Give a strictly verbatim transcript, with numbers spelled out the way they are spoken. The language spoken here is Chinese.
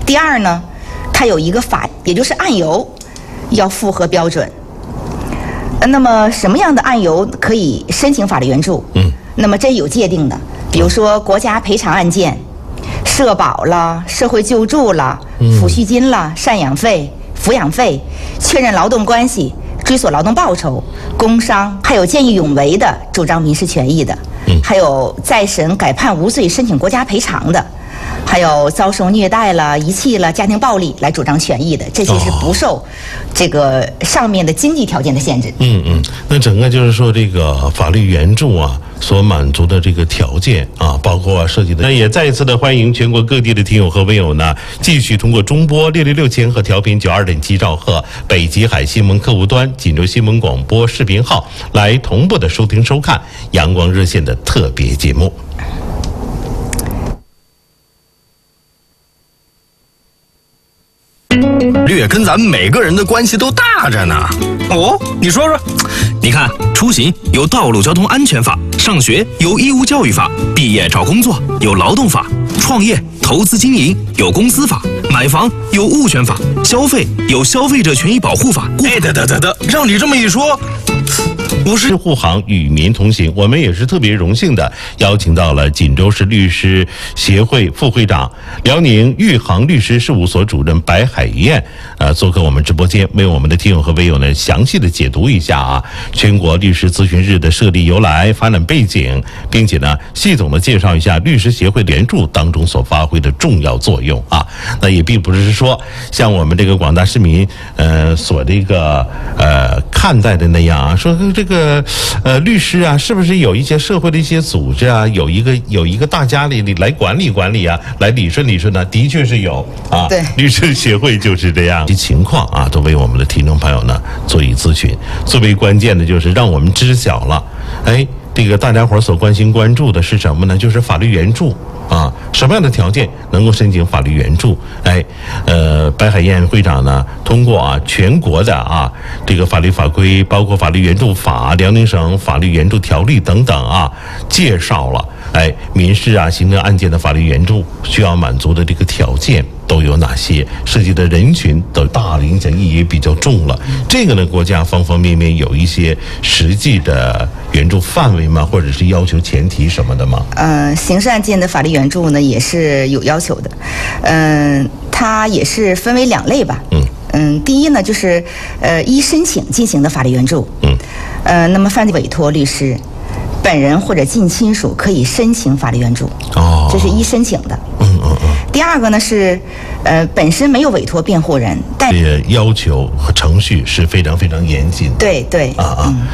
第二呢，它有一个法，也就是案由要符合标准。那么什么样的案由可以申请法律援助？嗯，那么这有界定的，比如说国家赔偿案件、社保了、社会救助了、抚恤金了、赡养费、抚养费、确认劳动关系、追索劳动报酬、工伤，还有见义勇为的主张民事权益的，还有再审改判无罪申请国家赔偿的，还有遭受虐待了、遗弃了、家庭暴力来主张权益的，这些是不受这个上面的经济条件的限制。 嗯嗯，那整个就是说这个法律援助啊所满足的这个条件啊，包括涉及的，那也再一次的欢迎全国各地的听友和微友呢，继续通过中波六六六千赫调频九二点七兆赫北极海新闻客户端、锦州新闻广播视频号来同步的收听收看阳光热线的特别节目。 律跟咱们每个人的关系都大着呢。哦，你说说。 你看，出行有道路交通安全法，上学有义务教育法，毕业找工作有劳动法，创业投资经营有公司法，买房有物权法，消费有消费者权益保护法。 哎，得得得得，让你这么一说， 不是护航与民同行，我们也是特别荣幸的邀请到了锦州市律师协会副会长、辽宁豫航律师事务所主任白海燕，呃，做客我们直播间，为我们的听友和微友呢详细的解读一下啊全国律师咨询日的设立由来、发展背景，并且呢系统的介绍一下律师协会援助当中所发挥的重要作用啊。那也并不是说像我们这个广大市民呃所这个呃看待的那样啊，说这个呃律师啊是不是有一些社会的一些组织啊，有一个有一个大家里来管理管理啊，来理顺理顺呢？的确是有啊。 对， 律师协会就是这样。情况啊，都为我们的听众朋友呢做以咨询。最为关键的就是让我们知晓了，哎，这个大家伙所关心关注的是什么呢？就是法律援助啊，什么样的条件能够申请法律援助？哎，呃，白海燕会长呢，通过啊全国的啊这个法律法规，包括法律援助法、辽宁省法律援助条例等等啊，介绍了哎民事啊行政案件的法律援助需要满足的这个条件都有哪些，涉及的人群的大的影响意义也比较重了。这个呢，国家方方面面有一些实际的援助范围吗？或者是要求前提什么的吗？ 呃，刑事案件的法律援助呢也是有要求的，嗯、呃，它也是分为两类吧。嗯嗯，第一呢就是呃依申请进行的法律援助。嗯，呃，那么犯罪委托律师本人或者近亲属可以申请法律援助。哦，这是依申请的。嗯嗯嗯。第二个呢是，呃，本身没有委托辩护人，但这要求和程序是非常非常严谨的。 对对。啊啊。嗯